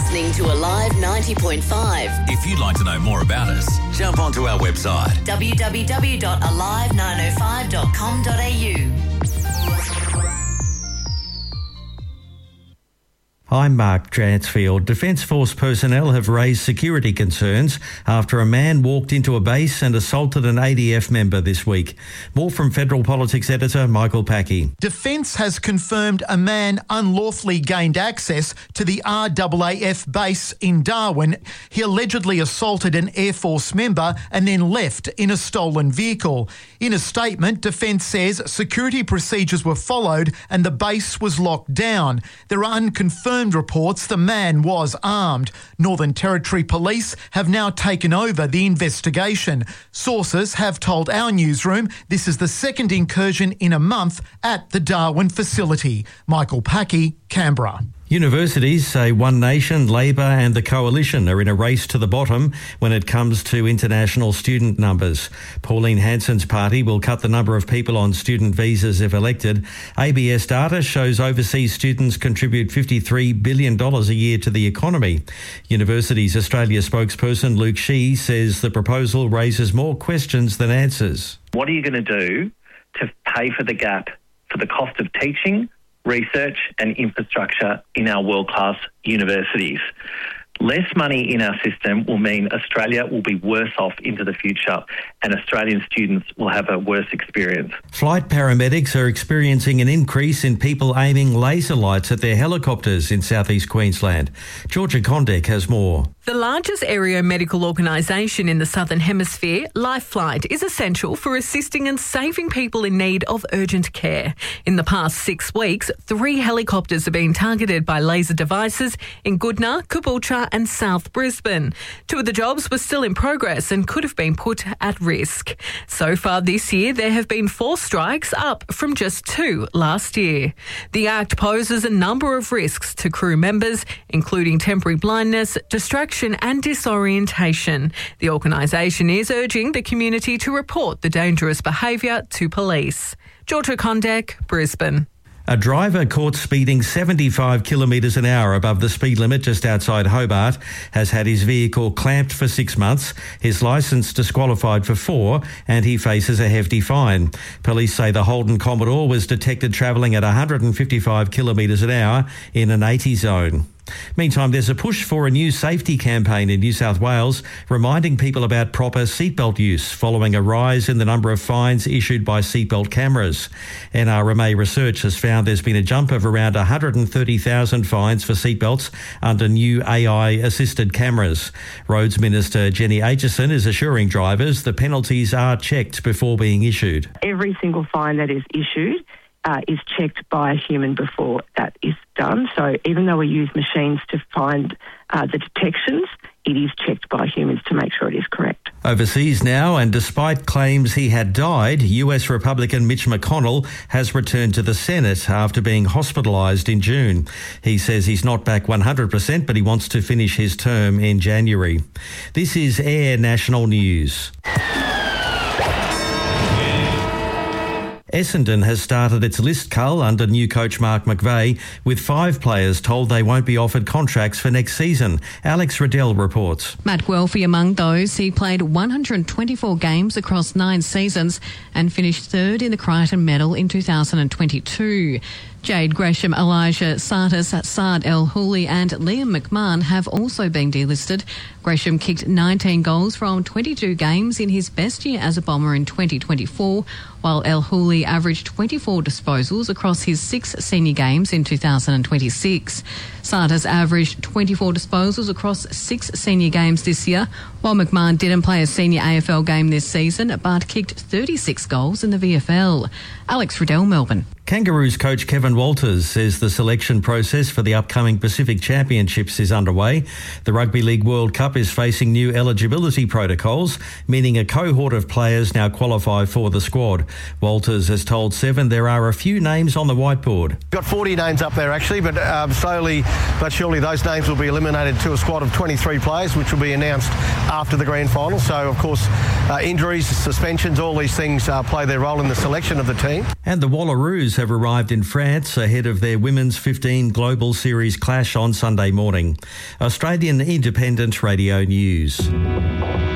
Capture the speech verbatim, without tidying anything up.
listening to Alive ninety point five. If you'd like to know more about us, jump onto our website w w w dot alive nine oh five dot com dot a u. I'm Mark Dransfield. Defence Force personnel have raised security concerns after a man walked into a base and assaulted an A D F member this week. More from Federal Politics editor Michael Packey. Defence has confirmed a man unlawfully gained access to the R A A F base in Darwin. He allegedly assaulted an Air Force member and then left in a stolen vehicle. In a statement, Defence says security procedures were followed and the base was locked down. There are unconfirmed reports the man was armed. Northern Territory Police have now taken over the investigation. Sources have told our newsroom this is the second incursion in a month at the Darwin facility. Michael Packey, Canberra. Universities say One Nation, Labor and the Coalition are in a race to the bottom when it comes to international student numbers. Pauline Hanson's party will cut the number of people on student visas if elected. A B S data shows overseas students contribute fifty-three billion dollars a year to the economy. Universities Australia spokesperson Luke Shee says the proposal raises more questions than answers. What are you going to do to pay for the gap for the cost of teaching, research and infrastructure in our world-class universities? Less money in our system will mean Australia will be worse off into the future and Australian students will have a worse experience. Flight paramedics are experiencing an increase in people aiming laser lights at their helicopters in southeast Queensland. Georgia Condek has more. The largest aero medical organisation in the Southern Hemisphere, LifeFlight, is essential for assisting and saving people in need of urgent care. In the past six weeks, three helicopters have been targeted by laser devices in Goodna, Caboolture and South Brisbane. Two of the jobs were still in progress and could have been put at risk. So far this year, there have been four strikes, up from just two last year. The act poses a number of risks to crew members, including temporary blindness, distraction and disorientation. The organisation is urging the community to report the dangerous behaviour to police. Georgia Condek, Brisbane. A driver caught speeding seventy-five kilometres an hour above the speed limit just outside Hobart has had his vehicle clamped for six months, his licence disqualified for four, and he faces a hefty fine. Police say the Holden Commodore was detected travelling at one hundred fifty-five kilometres an hour in an eighty zone. Meantime, there's a push for a new safety campaign in New South Wales, reminding people about proper seatbelt use following a rise in the number of fines issued by seatbelt cameras. N R M A research has found there's been a jump of around one hundred thirty thousand fines for seatbelts under new A I-assisted cameras. Roads Minister Jenny Aitchison is assuring drivers the penalties are checked before being issued. Every single fine that is issued Uh, is checked by a human before that is done. So even though we use machines to find uh, the detections, it is checked by humans to make sure it is correct. Overseas now, and despite claims he had died, U S Republican Mitch McConnell has returned to the Senate after being hospitalised in June. He says he's not back one hundred percent, but he wants to finish his term in January. This is Air National News. Essendon has started its list cull under new coach Mark McVeigh, with five players told they won't be offered contracts for next season. Alex Riddell reports. Matt Guelphy among those. He played one hundred twenty-four games across nine seasons and finished third in the Crichton Medal in two thousand twenty-two. Jade Gresham, Elijah Sartis, Saad El Houli and Liam McMahon have also been delisted. Gresham kicked nineteen goals from twenty-two games in his best year as a Bomber in twenty twenty-four, while El Houli averaged twenty-four disposals across his six senior games in two thousand twenty-six. Sartis averaged twenty-four disposals across six senior games this year, while McMahon didn't play a senior A F L game this season but kicked thirty-six goals in the V F L. Alex Riddell, Melbourne. Kangaroos coach Kevin Walters says the selection process for the upcoming Pacific Championships is underway. The Rugby League World Cup is facing new eligibility protocols, meaning a cohort of players now qualify for the squad. Walters has told Seven there are a few names on the whiteboard. Got forty names up there actually, but um, slowly but surely those names will be eliminated to a squad of twenty-three players, which will be announced after the grand final. So, of course, uh, injuries, suspensions, all these things uh, play their role in the selection of the team. And the Wallaroos crews have arrived in France ahead of their Women's fifteen Global Series clash on Sunday morning. Australian Independent Radio News.